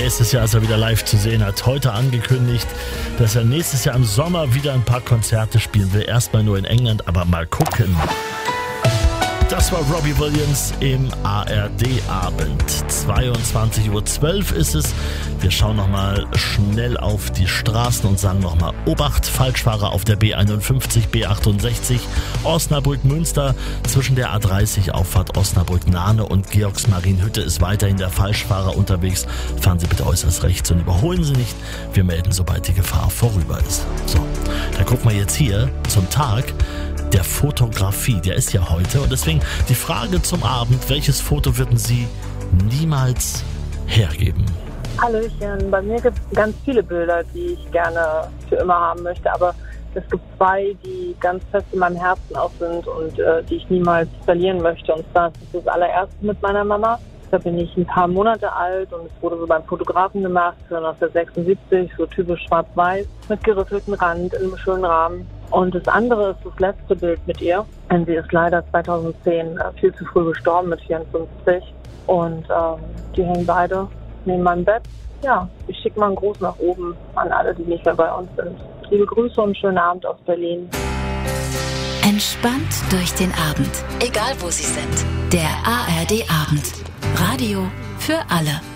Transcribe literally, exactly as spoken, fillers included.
nächstes Jahr ist er wieder live zu sehen. Hat heute angekündigt, dass er nächstes Jahr im Sommer wieder ein paar Konzerte spielen will. Erstmal nur in England, aber mal gucken. Das war Robbie Williams im A R D-Abend. zweiundzwanzig Uhr zwölf ist es. Wir schauen nochmal schnell auf die Straßen und sagen nochmal Obacht, Falschfahrer auf der B einundfünfzig, B achtundsechzig, Osnabrück-Münster. Zwischen der A dreißig, Auffahrt Osnabrück-Nahne und Georgsmarienhütte ist weiterhin der Falschfahrer unterwegs. Fahren Sie bitte äußerst rechts und überholen Sie nicht. Wir melden, sobald die Gefahr vorüber ist. So, dann gucken wir jetzt hier zum Tag der Fotografie. Der ist ja heute und deswegen die Frage zum Abend: Welches Foto würden Sie niemals hergeben? Hallöchen, bei mir gibt es ganz viele Bilder, die ich gerne für immer haben möchte, aber es gibt zwei, die ganz fest in meinem Herzen auch sind und äh, die ich niemals verlieren möchte. Und zwar ist das allererste mit meiner Mama. Da bin ich ein paar Monate alt und es wurde so beim Fotografen gemacht, neunzehnhundertsechsundsiebzig, so typisch schwarz-weiß, mit geriffeltem Rand, in einem schönen Rahmen. Und das andere ist das letzte Bild mit ihr. Und sie ist leider zweitausendzehn äh, viel zu früh gestorben mit vierundfünfzig. Und ähm, die hängen beide neben meinem Bett. Ja, ich schicke mal einen Gruß nach oben an alle, die nicht mehr bei uns sind. Liebe Grüße und schönen Abend aus Berlin. Entspannt durch den Abend, egal wo Sie sind. Der A R D-Abend. Radio für alle.